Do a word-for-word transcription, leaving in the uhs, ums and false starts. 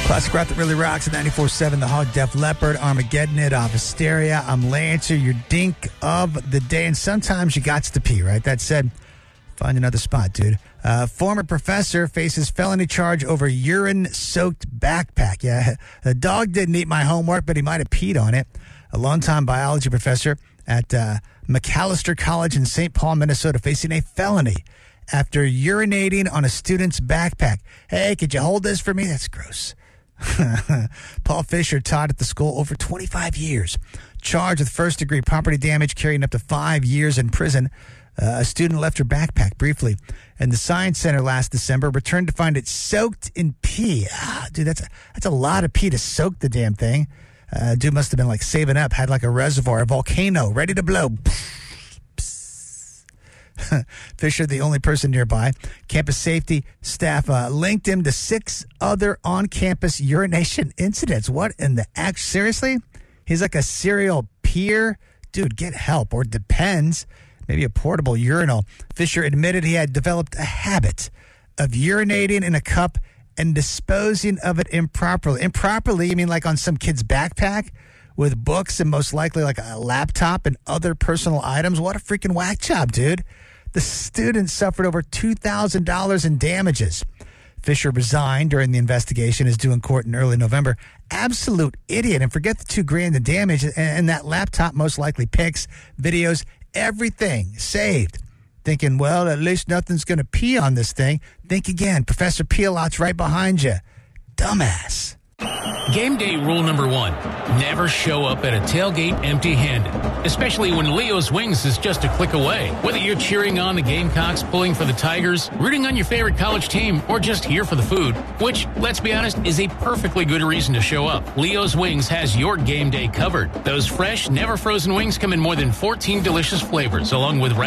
Classic rock that really rocks at ninety-four point seven, The Hog, Def Leppard, Armageddon It, off Hysteria. I'm Lancer, your dink of the day. And sometimes you got to pee, right? That said, find another spot, dude. Uh, former professor faces felony charge over urine-soaked backpack. Yeah, the dog didn't eat my homework, but he might have peed on it. A longtime biology professor at uh, McAllister College in Saint Paul, Minnesota, facing a felony after urinating on a student's backpack. Hey, could you hold this for me? That's gross. Paul Fisher taught at the school over twenty-five years, charged with first-degree property damage, carrying up to five years in prison. Uh, a student left her backpack briefly in the Science Center last December, returned to find it soaked in pee. Ah, dude, that's a, that's a lot of pee to soak the damn thing. Uh, dude must have been like saving up, had like a reservoir, a volcano, ready to blow. Fisher, the only person nearby. Campus safety staff uh, linked him to six other on-campus urination incidents. What in the act? Seriously? He's like a serial peer? Dude, get help. Or depends. Maybe a portable urinal. Fisher admitted he had developed a habit of urinating in a cup and disposing of it improperly. Improperly, you mean like on some kid's backpack with books and most likely like a laptop and other personal items? What a freaking whack job, dude. The student suffered over two thousand dollars in damages. Fisher resigned during the investigation, is due in court in early November. Absolute idiot. And forget the two grand in damage and, and that laptop, most likely pics, videos, everything saved. Thinking, well, at least nothing's going to pee on this thing. Think again. Professor Peel-Out's right behind you. Dumbass. Game day rule number one, never show up at a tailgate empty-handed, especially when Leo's Wings is just a click away. Whether you're cheering on the Gamecocks, pulling for the Tigers, rooting on your favorite college team, or just here for the food, which, let's be honest, is a perfectly good reason to show up, Leo's Wings has your game day covered. Those fresh, never frozen wings come in more than fourteen delicious flavors, along with